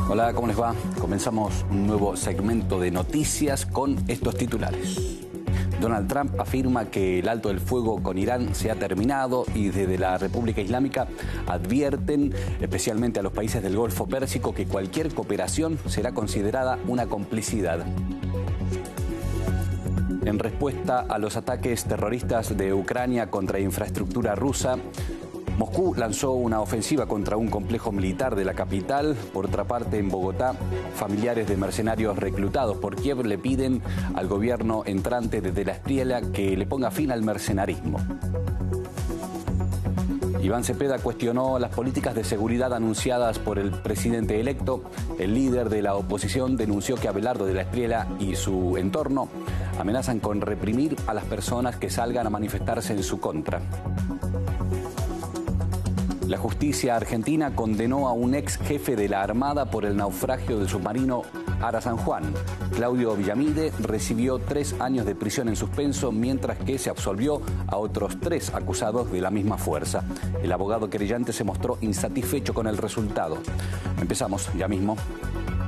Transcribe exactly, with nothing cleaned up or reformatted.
Hola, ¿cómo les va? Comenzamos un nuevo segmento de noticias con estos titulares. Donald Trump afirma que el alto del fuego con Irán se ha terminado y desde la República Islámica advierten, especialmente a los países del Golfo Pérsico, que cualquier cooperación será considerada una complicidad. En respuesta a los ataques terroristas de Ucrania contra infraestructura rusa, Moscú lanzó una ofensiva contra un complejo militar de la capital. Por otra parte, en Bogotá, familiares de mercenarios reclutados por Kiev le piden al gobierno entrante desde la Espriella que le ponga fin al mercenarismo. Iván Cepeda cuestionó las políticas de seguridad anunciadas por el presidente electo. El líder de la oposición denunció que Abelardo de la Espriella y su entorno amenazan con reprimir a las personas que salgan a manifestarse en su contra. La justicia argentina condenó a un ex jefe de la Armada por el naufragio del submarino Ara San Juan. Claudio Villamide recibió tres años de prisión en suspenso, mientras que se absolvió a otros tres acusados de la misma fuerza. El abogado querellante se mostró insatisfecho con el resultado. Empezamos ya mismo.